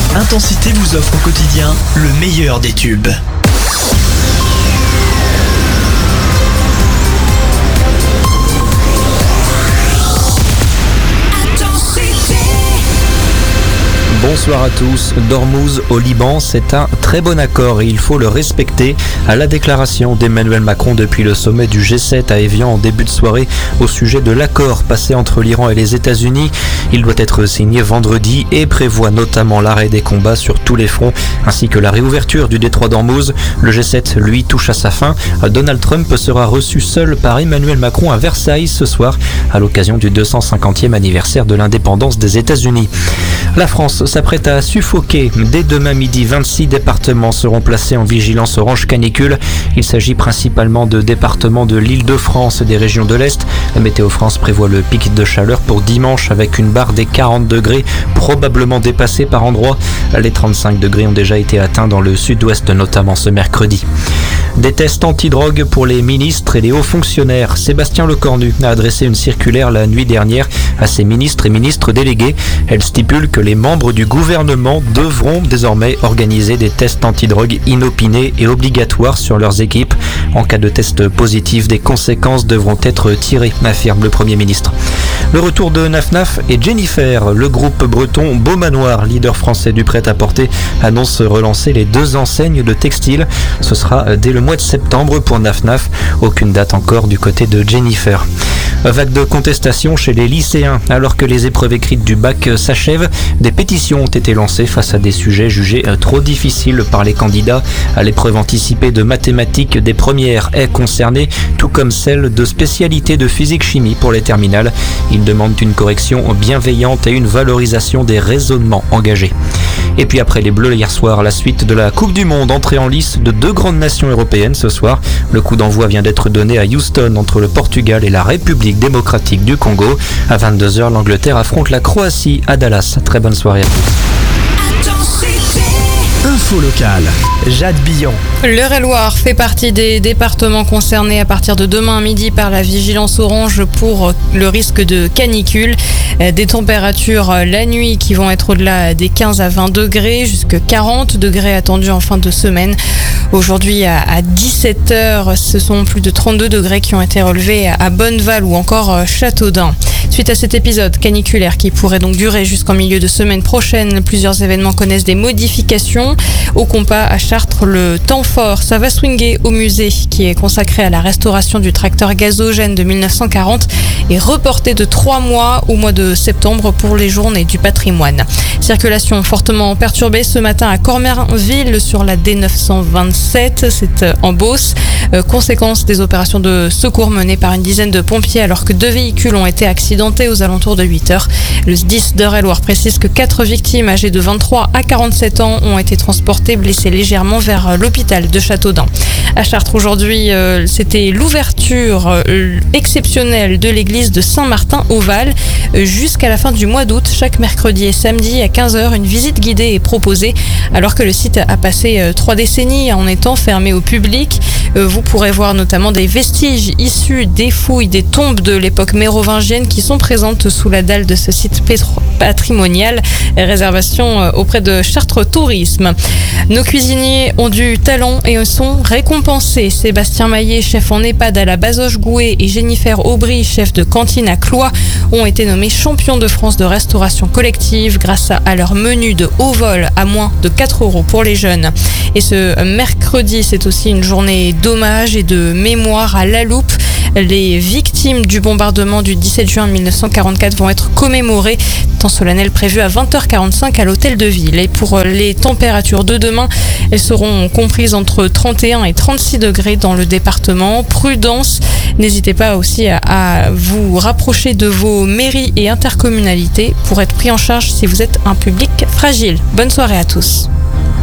Intensité vous offre au quotidien le meilleur des tubes. Bonsoir à tous. D'Ormuz au Liban, c'est un très bon accord et il faut le respecter. À la déclaration d'Emmanuel Macron depuis le sommet du G7 à Évian en début de soirée au sujet de l'accord passé entre l'Iran et les États-Unis. Il doit être signé vendredi et prévoit notamment l'arrêt des combats sur tous les fronts ainsi que la réouverture du détroit d'Ormuz. Le G7, lui, touche à sa fin. Donald Trump sera reçu seul par Emmanuel Macron à Versailles ce soir à l'occasion du 250e anniversaire de l'indépendance des États-Unis. La France s'apprête à suffoquer. Dès demain midi, 26 départements seront placés en vigilance orange canicule. Il s'agit principalement de départements de l'Île-de-France et des régions de l'Est. La Météo France prévoit le pic de chaleur pour dimanche avec une barre des 40 degrés, probablement dépassée par endroits. Les 35 degrés ont déjà été atteints dans le sud-ouest, notamment ce mercredi. Des tests antidrogue pour les ministres et les hauts fonctionnaires. Sébastien Lecornu a adressé une circulaire la nuit dernière à ses ministres et ministres délégués. Elle stipule que les membres du gouvernement devront désormais organiser des tests antidrogue inopinés et obligatoires sur leurs équipes. En cas de test positif, des conséquences devront être tirées, affirme le Premier ministre. Le retour de Naf Naf et Jennifer, le groupe breton Beaumanoir, leader français du prêt-à-porter, annonce relancer les deux enseignes de textile. Ce sera dès le mois de septembre pour Naf Naf, aucune date encore du côté de Jennifer. Vague de contestation chez les lycéens. Alors que les épreuves écrites du bac s'achèvent, des pétitions ont été lancées face à des sujets jugés trop difficiles par les candidats. L'épreuve anticipée de mathématiques des premières est concernée, tout comme celle de spécialité de physique-chimie pour les terminales. Ils demandent une correction bienveillante et une valorisation des raisonnements engagés. Et puis après les Bleus hier soir, la suite de la Coupe du Monde, entrée en lice de deux grandes nations européennes ce soir. Le coup d'envoi vient d'être donné à Houston entre le Portugal et la République démocratique du Congo. À 22h, l'Angleterre affronte la Croatie à Dallas. Très bonne soirée à tous. Info locale. Jade Billon. L'Eure-et-Loir fait partie des départements concernés à partir de demain midi par la vigilance orange pour le risque de canicule. Des températures la nuit qui vont être au-delà des 15 à 20 degrés, jusqu'à 40 degrés attendus en fin de semaine. Aujourd'hui à 17h, ce sont plus de 32 degrés qui ont été relevés à Bonneval ou encore Châteaudun. Suite à cet épisode caniculaire qui pourrait donc durer jusqu'en milieu de semaine prochaine, plusieurs événements connaissent des modifications. Au Compas, à Chartres, le temps fort, ça va swinguer au musée qui est consacré à la restauration du tracteur gazogène de 1940 et reporté de 3 mois au mois de septembre pour les journées du patrimoine. Circulation fortement perturbée ce matin à Cormerville sur la D927, c'est en Beauce. Conséquence des opérations de secours menées par une dizaine de pompiers alors que 2 véhicules ont été accidentés aux alentours de 8h. Le 10 d'Eure-et-Loir précise que 4 victimes âgées de 23 à 47 ans ont été transportées blessées légèrement vers l'hôpital de Châteaudun. À Chartres aujourd'hui, c'était l'ouverture exceptionnelle de l'église de Saint-Martin-au-Val jusqu'à la fin du mois d'août. Chaque mercredi et samedi à 15h, une visite guidée est proposée alors que le site a passé 3 décennies en étant fermé au public. Vous pourrez voir notamment des vestiges issus des fouilles des tombes de l'époque mérovingienne qui sont présentes sous la dalle de ce site patrimonial. Réservation auprès de Chartres Tourisme. Nos cuisiniers ont du talent et sont récompensés. Sébastien Maillet, chef en EHPAD à la Bazoche-Gouet, et Jennifer Aubry, chef de cantine à Cloix, ont été nommés champions de France de restauration collective grâce à leur menu de haut vol à moins de 4 € pour les jeunes. Et ce mercredi, c'est aussi une journée d'hommage et de mémoire à La Loupe. Les victimes du bombardement du 17 juin 1944 vont être commémorées. Temps solennel prévu à 20h45 à l'hôtel de ville. Et pour les températures de demain, elles seront comprises entre 31 et 36 degrés dans le département. Prudence, n'hésitez pas aussi à vous rapprocher de vos mairies et intercommunalités pour être pris en charge si vous êtes un public fragile. Bonne soirée à tous.